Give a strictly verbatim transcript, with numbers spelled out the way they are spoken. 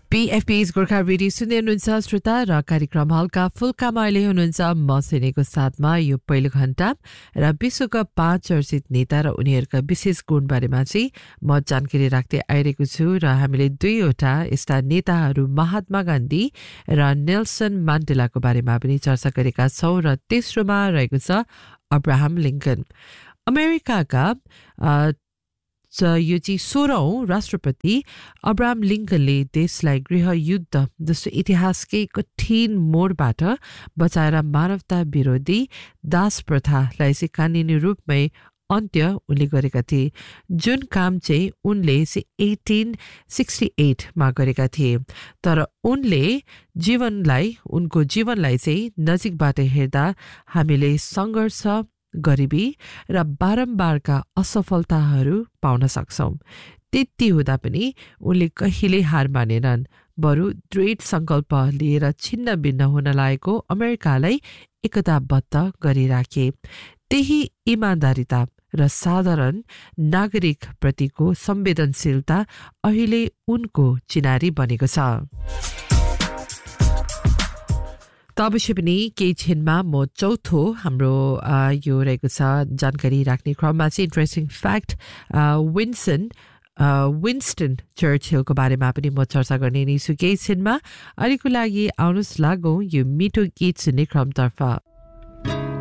पीएफपी's Gorkha radio सुन्दै हुनुहुन्छ श्रोता र कार्यक्रम हल्का फुल्कामा अहिले हुनुहुन्छ म सेनेको साथमा यो पहिलो घण्टा र विश्वका पाँच चर्चित नेता र उनीहरूका विशेष गुणबारेमा चाहिँ म जानकारी राख्दै आइरहेको छु र हामीले दुईवटा यस्ता नेताहरू महात्मा गान्धी र नेल्सन मान्डेलाको बारेमा पनि चर्चा गरेका छौं र तेस्रोमा रहेको छ अब्राहम लिंकन अमेरिकाका यो चाहिँ सोह्रौं राष्ट्रपति अब्राहम लिंकनले देशलाई गृहयुद्ध जस्तो इतिहासकै कठिन मोडबाट बचाएर मानवता विरोधी दास प्रथालाई चाहिँ कानुनी रूपमै अन्त्य उनले गरेका थिए जुन काम चाहिँ उनले अठार सय अडसट्ठी मा गरेका थिए तर उनले जीवनलाई उनको जीवनलाई चाहिँ नजिकबाट हेर्दा हामीले संघर्ष गरिबी र बारम्बारका असफलताहरू पाउन सक्छौं त्यति हुँदा पनि उनले कहिले हार मानेनन् बरु दृढ संकल्प लिएर छिन्न भिन्न हुन लागेको अमेरिकालाई एकताबद्ध गरिराखे त्यही इमानदारीता र साधारण नागरिक प्रतिको संवेदनशीलता अहिले उनको चिनारी बनेको छ त अवश्य पनि केही क्षणमा म चौथो हाम्रो यो रहेको छ जानकारी राख्ने क्रममा चाहिँ इन्ट्रेस्टिङ फ्याक्ट विन्सन विन्स्टन चर्चिलको बारेमा पनि म चर्चा गर्ने नै छु केही क्षणमा अहिलेको लागि आउनुहोस् लागौँ यो मिठो गीत सुन्ने क्रमतर्फ